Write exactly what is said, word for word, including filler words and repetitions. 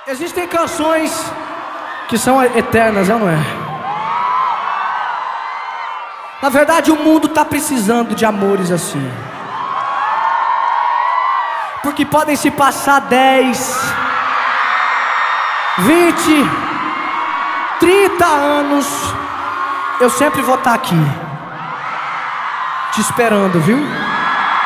Existem canções que são eternas, é ou não é? Na verdade, o mundo está precisando de amores assim. Porque podem se passar dez, vinte, trinta anos, eu sempre vou estar aqui te esperando, viu?